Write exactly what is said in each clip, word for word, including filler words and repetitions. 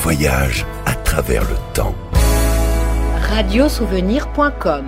voyage à travers le temps. radiosouvenir point com.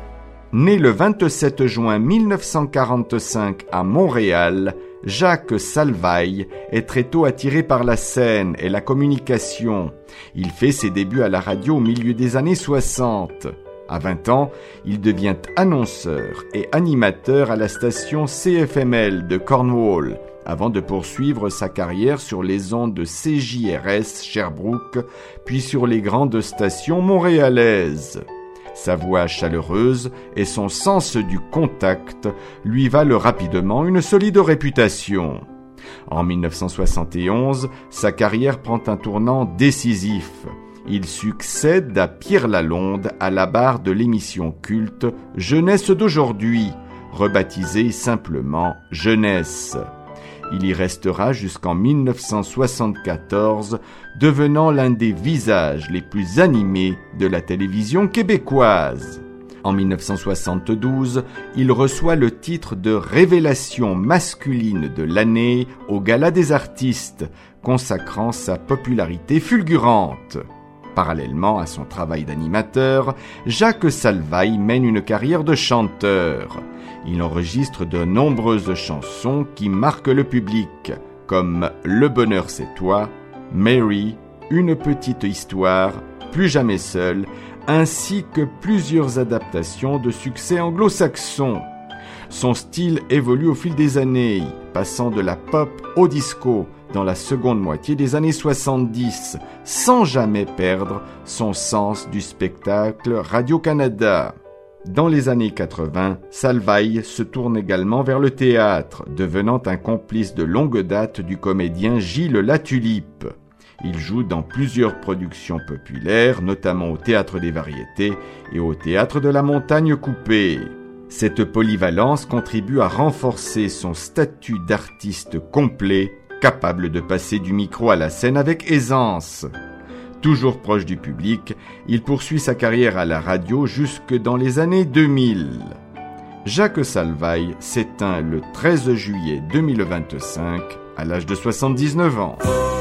Né le vingt-sept juin mille neuf cent quarante-cinq à Montréal, Jacques Salvaille est très tôt attiré par la scène et la communication. Il fait ses débuts à la radio au milieu des années soixante. À vingt ans, il devient annonceur et animateur à la station C F M L de Cornwall, avant de poursuivre sa carrière sur les ondes de C J R S Sherbrooke, puis sur les grandes stations montréalaises. Sa voix chaleureuse et son sens du contact lui valent rapidement une solide réputation. En mille neuf cent soixante et onze, sa carrière prend un tournant décisif. Il succède à Pierre Lalonde à la barre de l'émission culte Jeunesse d'aujourd'hui, rebaptisée simplement Jeunesse. Il y restera jusqu'en mille neuf cent soixante-quatorze, devenant l'un des visages les plus animés de la télévision québécoise. En mille neuf cent soixante-douze, il reçoit le titre de Révélation masculine de l'année au Gala des artistes, consacrant sa popularité fulgurante. Parallèlement à son travail d'animateur, Jacques Salvaille mène une carrière de chanteur. Il enregistre de nombreuses chansons qui marquent le public, comme Le bonheur c'est toi, Mary, Une petite histoire, Plus jamais seul, ainsi que plusieurs adaptations de succès anglo-saxons. Son style évolue au fil des années, passant de la pop au disco dans la seconde moitié des années soixante-dix, sans jamais perdre son sens du spectacle Radio-Canada. Dans les années quatre-vingts, Salvaille se tourne également vers le théâtre, devenant un complice de longue date du comédien Gilles Latulippe. Il joue dans plusieurs productions populaires, notamment au Théâtre des Variétés et au Théâtre de la Montagne Coupée. Cette polyvalence contribue à renforcer son statut d'artiste complet, capable de passer du micro à la scène avec aisance. Toujours proche du public, il poursuit sa carrière à la radio jusque dans les années deux mille. Jacques Salvaille s'éteint le treize juillet deux mille vingt-cinq à l'âge de soixante-dix-neuf ans.